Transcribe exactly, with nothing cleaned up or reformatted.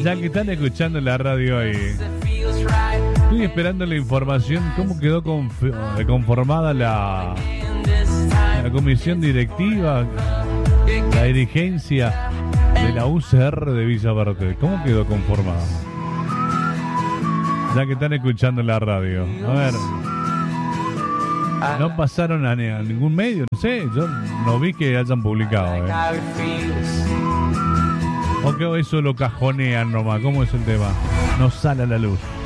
Ya que están escuchando la radio ahí, estoy esperando la información. ¿Cómo quedó conf- conformada la, la comisión directiva, la dirigencia de la U C R de Villa Verde? ¿Cómo quedó conformada? Ya que están escuchando la radio. A ver. No pasaron a, ni- a ningún medio, no sé. Yo no vi que hayan publicado. ¿eh? ¿O que eso lo cajonean nomás? ¿Cómo es el tema? No sale a la luz.